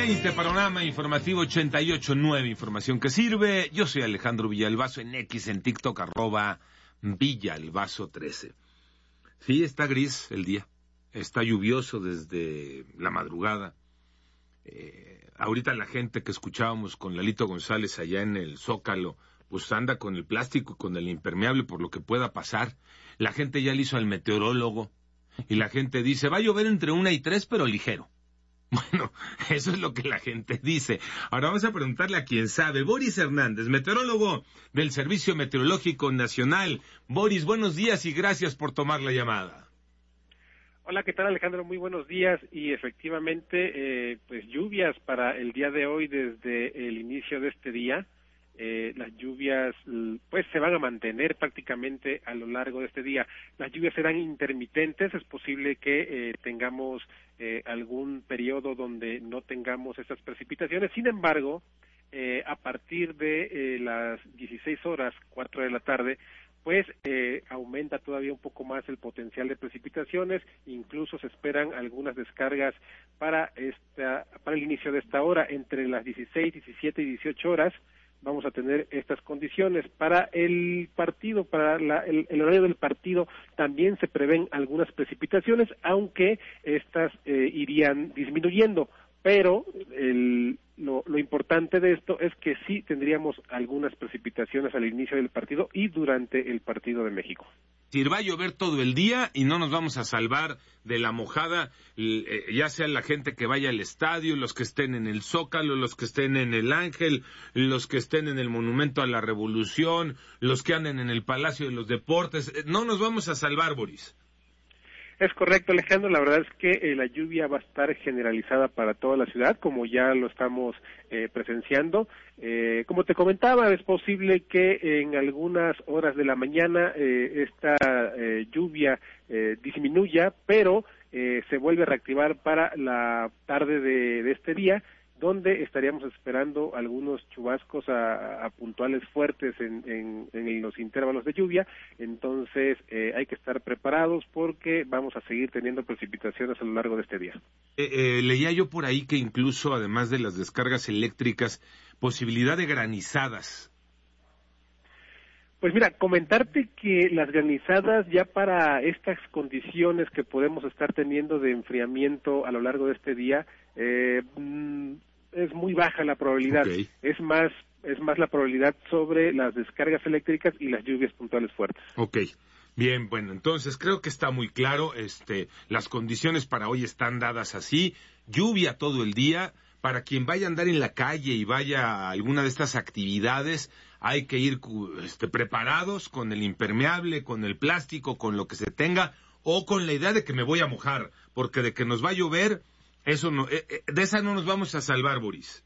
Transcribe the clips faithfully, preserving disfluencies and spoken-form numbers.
veinte, panorama informativo ochenta y ocho punto nueve, información que sirve. Yo soy Alejandro Villalbazo, en X, en TikTok, arroba Villalbazo trece. Sí, está gris el día, está lluvioso desde la madrugada. Eh, ahorita la gente que escuchábamos con Lalito González allá en el Zócalo, pues anda con el plástico y con el impermeable por lo que pueda pasar. La gente ya le hizo al meteorólogo y la gente dice, va a llover entre una y tres, pero ligero. Bueno, eso es lo que la gente dice. Ahora vamos a preguntarle a quien sabe. Boris Hernández, meteorólogo del Servicio Meteorológico Nacional. Boris, buenos días y gracias por tomar la llamada. Hola, ¿qué tal, Alejandro? Muy buenos días. Y efectivamente, eh, pues lluvias para el día de hoy desde el inicio de este día. Eh, las lluvias pues se van a mantener prácticamente a lo largo de este día. Las lluvias serán intermitentes, es posible que eh, tengamos eh, algún periodo donde no tengamos estas precipitaciones. Sin embargo, eh, a partir de eh, las dieciséis horas, cuatro de la tarde, pues eh, aumenta todavía un poco más el potencial de precipitaciones. Incluso se esperan algunas descargas para esta para el inicio de esta hora, entre las dieciséis, diecisiete y dieciocho horas. Vamos a tener estas condiciones. Para el partido, para la, el, el horario del partido, también se prevén algunas precipitaciones, aunque estas eh, irían disminuyendo. Pero el, lo, lo importante de esto es que sí tendríamos algunas precipitaciones al inicio del partido y durante el partido de México. Si va a llover todo el día y no nos vamos a salvar de la mojada, eh, ya sea la gente que vaya al estadio, los que estén en el Zócalo, los que estén en el Ángel, los que estén en el Monumento a la Revolución, los que anden en el Palacio de los Deportes, no nos vamos a salvar, Boris. Es correcto, Alejandro. La verdad es que eh, la lluvia va a estar generalizada para toda la ciudad, como ya lo estamos eh, presenciando. Eh, como te comentaba, es posible que en algunas horas de la mañana eh, esta eh, lluvia eh, disminuya, pero eh, se vuelve a reactivar para la tarde de, de este día, donde estaríamos esperando algunos chubascos a, a puntuales fuertes en, en, en los intervalos de lluvia. Entonces eh, hay que estar preparados porque vamos a seguir teniendo precipitaciones a lo largo de este día. Eh, eh, leía yo por ahí que incluso, además de las descargas eléctricas, posibilidad de granizadas. Pues mira, comentarte que las granizadas ya para estas condiciones que podemos estar teniendo de enfriamiento a lo largo de este día, eh, es muy baja la probabilidad. Okay. Es más, es más la probabilidad sobre las descargas eléctricas y las lluvias puntuales fuertes. Okay. Bien, bueno, entonces creo que está muy claro, este, las condiciones para hoy están dadas así, lluvia todo el día. Para quien vaya a andar en la calle y vaya a alguna de estas actividades, hay que ir este, preparados con el impermeable, con el plástico, con lo que se tenga, o con la idea de que me voy a mojar, porque de que nos va a llover, eso no, eh, eh, de esa no nos vamos a salvar, Boris.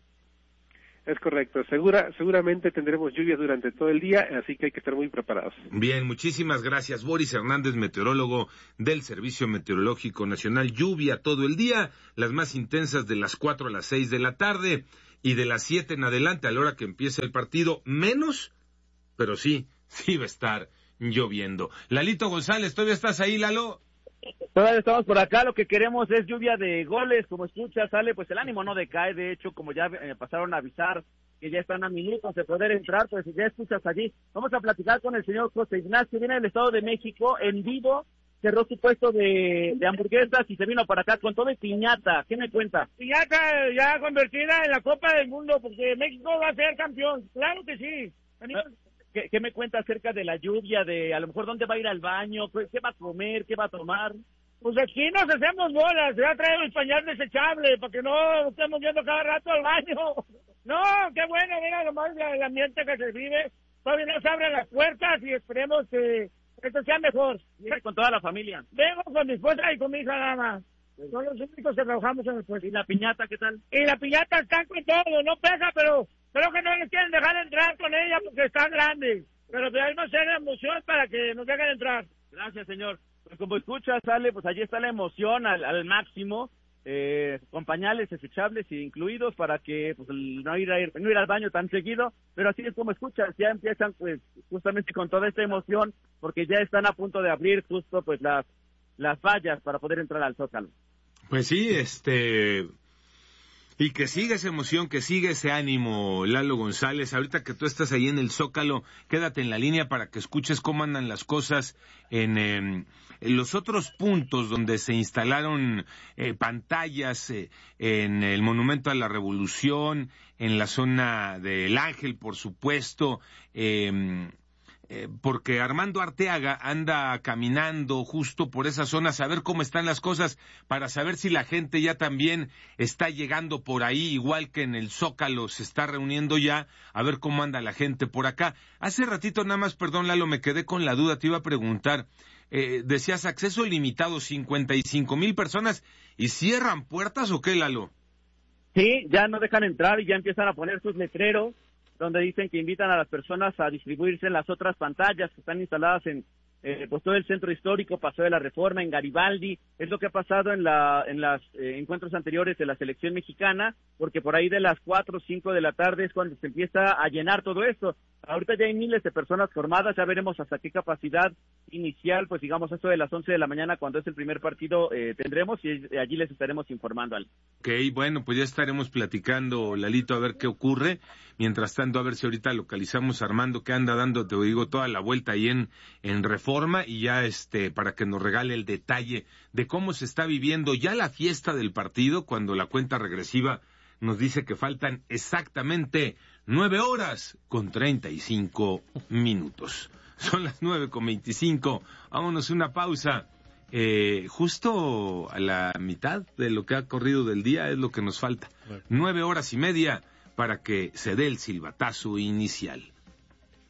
Es correcto, Segura, seguramente tendremos lluvias durante todo el día, así que hay que estar muy preparados. Bien, muchísimas gracias. Boris Hernández, meteorólogo del Servicio Meteorológico Nacional. Lluvia todo el día, las más intensas de las cuatro a las seis de la tarde y de las siete en adelante a la hora que empiece el partido, menos, pero sí, sí va a estar lloviendo. Lalito González, ¿todavía estás ahí, Lalo? Todavía estamos por acá, lo que queremos es lluvia de goles, como escuchas, sale, pues el ánimo no decae, de hecho, como ya eh, pasaron a avisar que ya están a minutos de poder entrar, pues ya escuchas allí. Vamos a platicar con el señor José Ignacio, viene del Estado de México, en vivo, cerró su puesto de, de hamburguesas y se vino para acá con todo y piñata. ¿Qué me cuenta? Piñata ya convertida en la Copa del Mundo, porque México va a ser campeón, claro que sí. Venimos... ¿Qué, ¿Qué me cuenta acerca de la lluvia, de a lo mejor dónde va a ir al baño, qué va a comer, qué va a tomar? Pues aquí nos hacemos bolas, ya traigo el pañal desechable para que no estemos yendo cada rato al baño. No, qué bueno, mira nomás el ambiente que se vive. Todavía no se abren las puertas y esperemos que esto sea mejor. ¿Viene con toda la familia? Vengo con mi esposa y con mi hija nada más. Son los únicos que trabajamos en el puesto. ¿Y la piñata qué tal? Y la piñata está con todo, no pesa, pero creo que no les quieren dejar entrar con ella porque está grande. Pero debemos hacer emoción para que nos dejen entrar. Gracias, señor. Pues como escuchas, sale, pues allí está la emoción al, al máximo, eh, con pañales desechables incluidos para que pues no ir, a ir no ir al baño tan seguido, pero así es como escuchas, ya empiezan pues justamente con toda esta emoción porque ya están a punto de abrir justo pues las las vallas para poder entrar al Zócalo. Pues sí, este Y que siga esa emoción, que siga ese ánimo, Lalo González. Ahorita que tú estás ahí en el Zócalo, quédate en la línea para que escuches cómo andan las cosas en, eh, en los otros puntos donde se instalaron eh, pantallas, eh, en el Monumento a la Revolución, en la zona del Ángel, por supuesto, eh, Eh, porque Armando Arteaga anda caminando justo por esa zona, a saber cómo están las cosas, para saber si la gente ya también está llegando por ahí, igual que en el Zócalo se está reuniendo ya, a ver cómo anda la gente por acá. Hace ratito nada más, perdón Lalo, me quedé con la duda, te iba a preguntar, eh, decías acceso limitado, cincuenta y cinco mil personas, ¿y cierran puertas o qué, Lalo? Sí, ya no dejan entrar y ya empiezan a poner sus letreros, donde dicen que invitan a las personas a distribuirse en las otras pantallas que están instaladas en eh, pues todo el centro histórico, Paseo de la Reforma, en Garibaldi. Es lo que ha pasado en la en los eh, encuentros anteriores de la selección mexicana, porque por ahí de las cuatro o cinco de la tarde es cuando se empieza a llenar todo esto. Ahorita ya hay miles de personas formadas, ya veremos hasta qué capacidad inicial, pues digamos esto de las once de la mañana, cuando es el primer partido, eh, tendremos, y allí les estaremos informando. Al... Ok, bueno, pues ya estaremos platicando, Lalito, a ver qué ocurre. Mientras tanto, a ver si ahorita localizamos a Armando, que anda dando, te digo, toda la vuelta ahí en, en Reforma, y ya este, para que nos regale el detalle de cómo se está viviendo ya la fiesta del partido, cuando la cuenta regresiva nos dice que faltan exactamente nueve horas con treinta y cinco minutos. Son las nueve con veinticinco. Vámonos una pausa. Eh, justo a la mitad de lo que ha corrido del día es lo que nos falta. Nueve horas y media para que se dé el silbatazo inicial.